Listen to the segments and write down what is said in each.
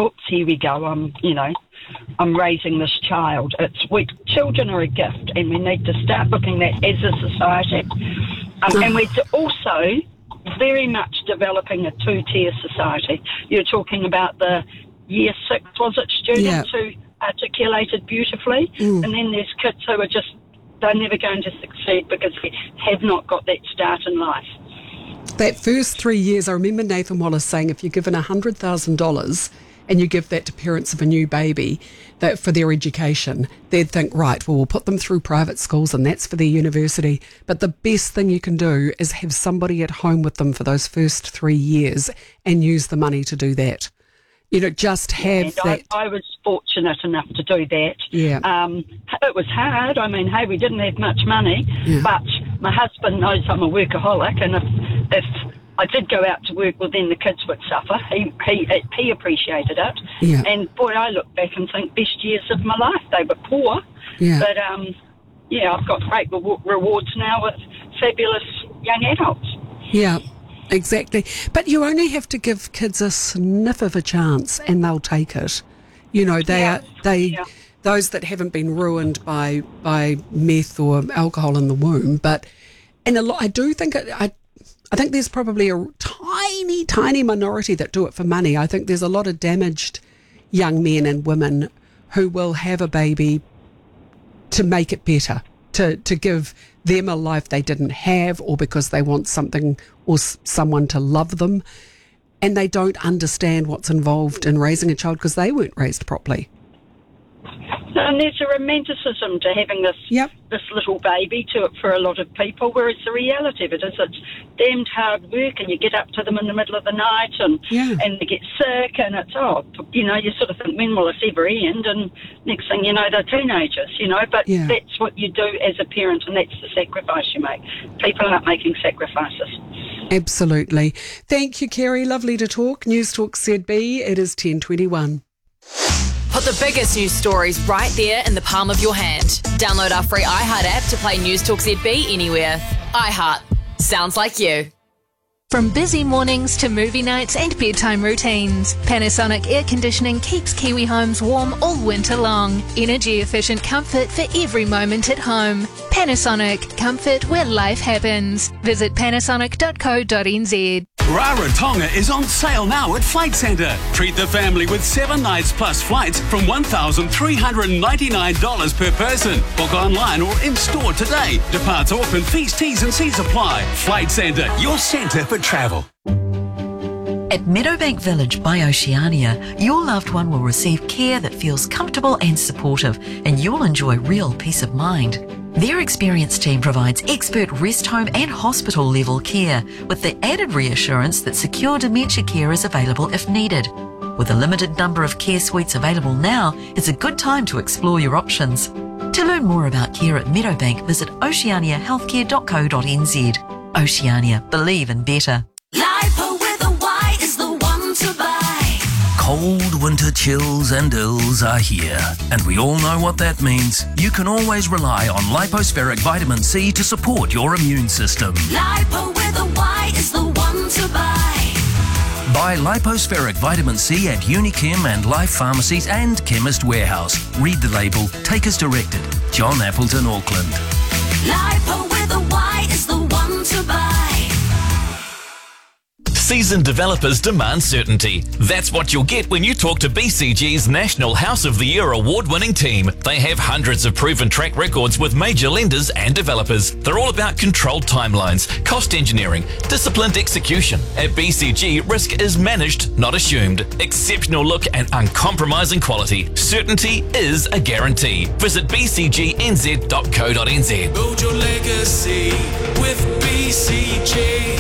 oops, here we go. I'm raising this child. Children are a gift, and we need to start looking at as a society. And we're also very much developing a two-tier society. You're talking about the year 6, was it, students who articulated beautifully, and then there's kids who are just, they're never going to succeed because they have not got that start in life. That first 3 years, I remember Nathan Wallace saying if you're given $100,000 and you give that to parents of a new baby that for their education, they'd think, right, well, we'll put them through private schools and that's for their university. But the best thing you can do is have somebody at home with them for those first 3 years and use the money to do that. Just have that. I was fortunate enough to do that. Yeah. It was hard. I mean, hey, we didn't have much money, but my husband knows I'm a workaholic, and if I did go out to work, well, then the kids would suffer. He appreciated it. Yeah. And, boy, I look back and think best years of my life. They were poor. Yeah. But, I've got great rewards now with fabulous young adults. Yeah, exactly. But you only have to give kids a sniff of a chance and they'll take it. Those that haven't been ruined by meth or alcohol in the womb. But I do think I think there's probably a tiny, tiny minority that do it for money. I think there's a lot of damaged young men and women who will have a baby to make it better, to give them a life they didn't have, or because they want something or someone to love them, and they don't understand what's involved in raising a child because they weren't raised properly. And there's a romanticism to having this little baby for a lot of people, whereas the reality of it is it's damned hard work, and you get up to them in the middle of the night and they get sick, and it's, you sort of think, when will this ever end? And next thing you know, they're teenagers, but that's what you do as a parent, and that's the sacrifice you make. People aren't making sacrifices. Absolutely. Thank you, Kerry. Lovely to talk. News Talk ZB. It is 10:21. Put the biggest news stories right there in the palm of your hand. Download our free iHeart app to play News Talk ZB anywhere. iHeart. Sounds like you. From busy mornings to movie nights and bedtime routines, Panasonic Air Conditioning keeps Kiwi homes warm all winter long. Energy efficient comfort for every moment at home. Panasonic, comfort where life happens. Visit panasonic.co.nz. Rarotonga is on sale now at Flight Centre. Treat the family with 7 nights plus flights from $1,399 per person. Book online or in-store today. Departs Auckland, fees, T's and C's apply. Flight Centre, your centre for travel. At Meadowbank Village by Oceania, your loved one will receive care that feels comfortable and supportive, and you'll enjoy real peace of mind. Their experienced team provides expert rest home and hospital level care, with the added reassurance that secure dementia care is available if needed. With a limited number of care suites available now, it's a good time to explore your options. To learn more about care at Meadowbank, visit oceaniahealthcare.co.nz. Oceania, believe in better. Lipo with a Y is the one to buy. Cold winter chills and ills are here, and we all know what that means. You can always rely on Lipospheric Vitamin C to support your immune system. Lipo with a Y is the one to buy. Buy Lipospheric Vitamin C at Unichem and Life Pharmacies and Chemist Warehouse. Read the label, take as directed. John Appleton, Auckland. Lipo with a Y is the one to buy. Seasoned developers demand certainty. That's what you'll get when you talk to BCG's National House of the Year award-winning team. They have hundreds of proven track records with major lenders and developers. They're all about controlled timelines, cost engineering, disciplined execution. At BCG, risk is managed, not assumed. Exceptional look and uncompromising quality. Certainty is a guarantee. Visit bcgnz.co.nz. Build your legacy with BCG.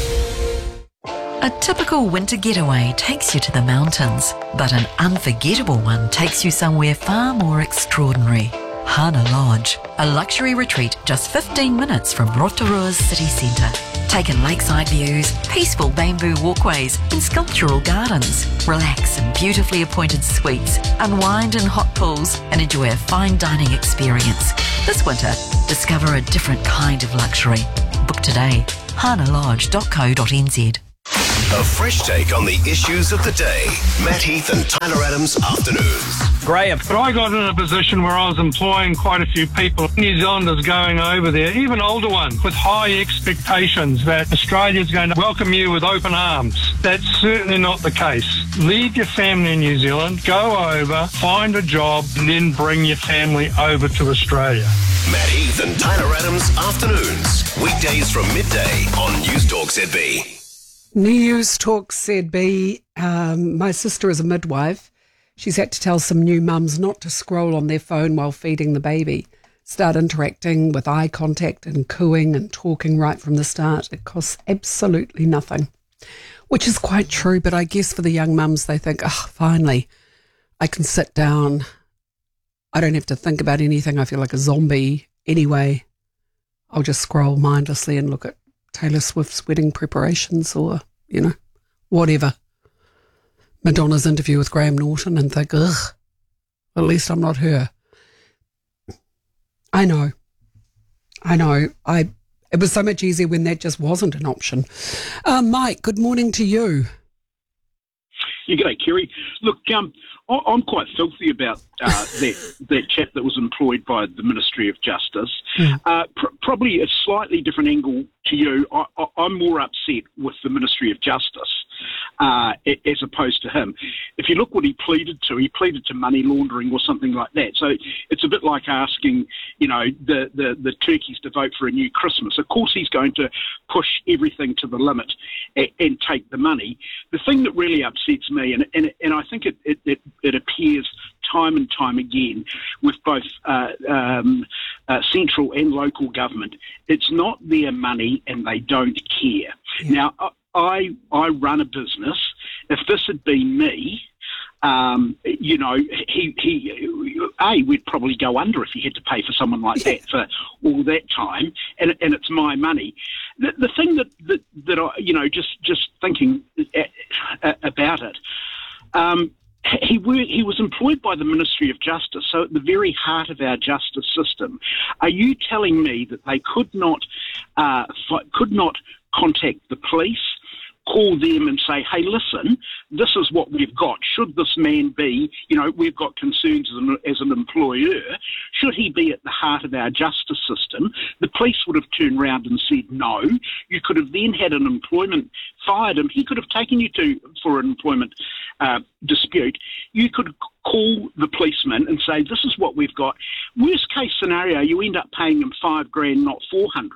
A typical winter getaway takes you to the mountains, but an unforgettable one takes you somewhere far more extraordinary. Hana Lodge, a luxury retreat just 15 minutes from Rotorua's city centre. Take in lakeside views, peaceful bamboo walkways and sculptural gardens. Relax in beautifully appointed suites, unwind in hot pools and enjoy a fine dining experience. This winter, discover a different kind of luxury. Book today, hanalodge.co.nz. A fresh take on the issues of the day. Matt Heath and Tyler Adams Afternoons. Graham. But I got in a position where I was employing quite a few people, New Zealanders going over there, even older ones, with high expectations that Australia's going to welcome you with open arms. That's certainly not the case. Leave your family in New Zealand, go over, find a job, and then bring your family over to Australia. Matt Heath and Tyler Adams Afternoons. Weekdays from midday on News Talk ZB. News Talk ZB. My sister is a midwife. She's had to tell some new mums not to scroll on their phone while feeding the baby. Start interacting with eye contact and cooing and talking right from the start. It costs absolutely nothing, which is quite true. But I guess for the young mums, they think, finally, I can sit down. I don't have to think about anything. I feel like a zombie anyway. I'll just scroll mindlessly and look at Taylor Swift's wedding preparations or, whatever. Madonna's interview with Graham Norton and think, at least I'm not her. I know. It was so much easier when that just wasn't an option. Mike, good morning to you. Yeah, g'day, Kerry. Look, I'm quite filthy about that chap that was employed by the Ministry of Justice. Probably a slightly different angle to you. I'm more upset with the Ministry of Justice as opposed to him. If you look what he pleaded to money laundering or something like that. So it's a bit like asking, the turkeys to vote for a new Christmas. Of course he's going to push everything to the limit and take the money. The thing that really upsets me, and I think it appears time and time again with both central and local government, it's not their money and they don't care. Yeah. Now, I run a business. If this had been me, we'd probably go under if he had to pay for someone like that for all that time, and it's my money. The thing that I, just thinking about it, he was employed by the Ministry of Justice, so at the very heart of our justice system. Are you telling me that they could not contact the police, call them and say, hey, listen, this is what we've got. Should this man be, we've got concerns as an employer, should he be at the heart of our justice system? The police would have turned around and said no. You could have then had an employment, fired him. He could have taken you for an employment dispute. You could call the policeman and say, this is what we've got. Worst case scenario, you end up paying him $5,000, not $400.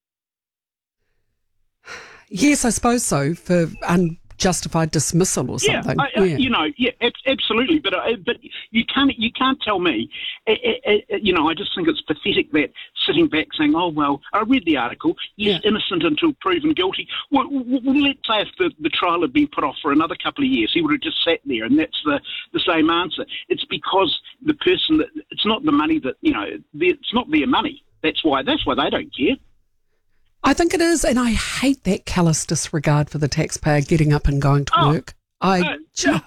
Yes, I suppose so, for unjustified dismissal or something. Absolutely. But you can't tell me. I just think it's pathetic that sitting back saying, "Oh well, I read the article. Yes, innocent until proven guilty." Well, let's say if the trial had been put off for another couple of years, he would have just sat there, and that's the same answer. It's because the person that it's not the money that it's not their money. That's why they don't care. I think it is, and I hate that callous disregard for the taxpayer getting up and going to work. I don't.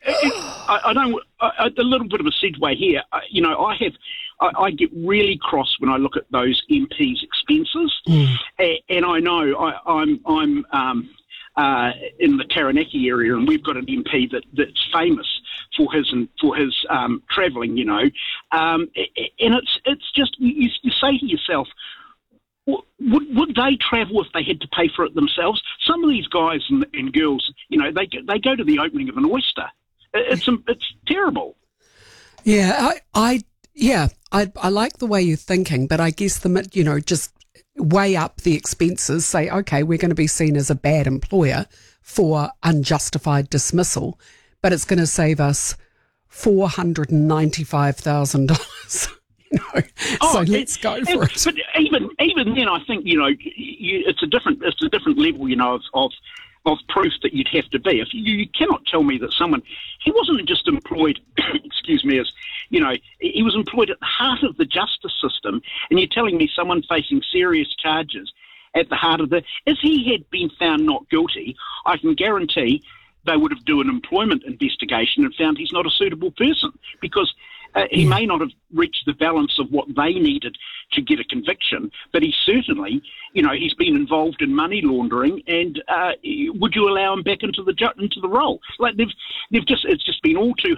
A little bit of a segue here. I get really cross when I look at those MPs' expenses, and I know I'm in the Taranaki area, and we've got an MP that's famous for his travelling. And it's just you say to yourself, would they travel if they had to pay for it themselves? Some of these guys and girls, they go to the opening of an oyster. It's terrible. Yeah, I like the way you're thinking, but I guess just weigh up the expenses. Say, okay, we're going to be seen as a bad employer for unjustified dismissal, but it's going to save us $495,000. So let's go for it. But even then, I think it's a different level, of proof that you'd have to be. If you cannot tell me that he wasn't just employed, excuse me, as he was employed at the heart of the justice system, and you're telling me someone facing serious charges at the heart of if he had been found not guilty, I can guarantee they would have done an employment investigation and found he's not a suitable person, because He may not have reached the balance of what they needed to get a conviction, but he certainly, he's been involved in money laundering. And would you allow him back into the role? Like it's just been all too